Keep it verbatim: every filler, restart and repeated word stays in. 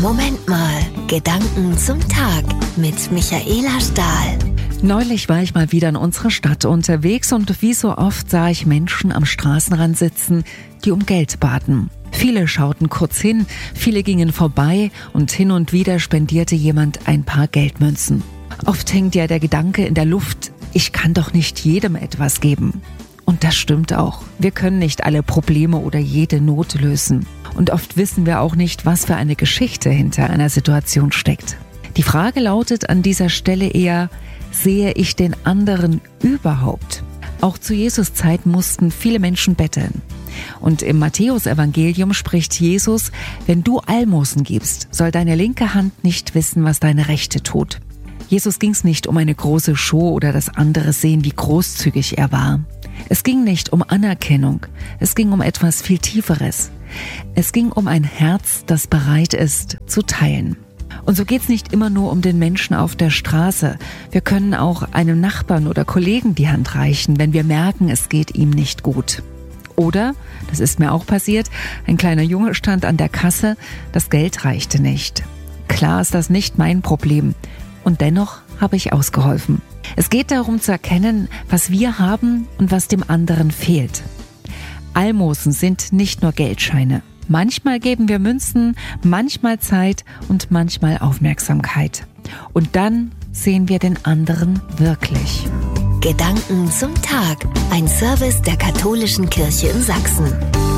Moment mal, Gedanken zum Tag mit Michaela Stahl. Neulich war ich mal wieder in unserer Stadt unterwegs und wie so oft sah ich Menschen am Straßenrand sitzen, die um Geld baten. Viele schauten kurz hin, viele gingen vorbei und hin und wieder spendierte jemand ein paar Geldmünzen. Oft hängt ja der Gedanke in der Luft, ich kann doch nicht jedem etwas geben. Und das stimmt auch. Wir können nicht alle Probleme oder jede Not lösen. Und oft wissen wir auch nicht, was für eine Geschichte hinter einer Situation steckt. Die Frage lautet an dieser Stelle eher, sehe ich den anderen überhaupt? Auch zu Jesus Zeit mussten viele Menschen betteln. Und im Matthäus-Evangelium spricht Jesus, wenn du Almosen gibst, soll deine linke Hand nicht wissen, was deine rechte tut. Jesus ging es nicht um eine große Show oder das andere sehen, wie großzügig er war. Es ging nicht um Anerkennung, es ging um etwas viel Tieferes. Es ging um ein Herz, das bereit ist, zu teilen. Und so geht's nicht immer nur um den Menschen auf der Straße. Wir können auch einem Nachbarn oder Kollegen die Hand reichen, wenn wir merken, es geht ihm nicht gut. Oder, das ist mir auch passiert, ein kleiner Junge stand an der Kasse, das Geld reichte nicht. Klar ist das nicht mein Problem. Und dennoch habe ich ausgeholfen. Es geht darum zu erkennen, was wir haben und was dem anderen fehlt. Almosen sind nicht nur Geldscheine. Manchmal geben wir Münzen, manchmal Zeit und manchmal Aufmerksamkeit. Und dann sehen wir den anderen wirklich. Gedanken zum Tag. Ein Service der Katholischen Kirche in Sachsen.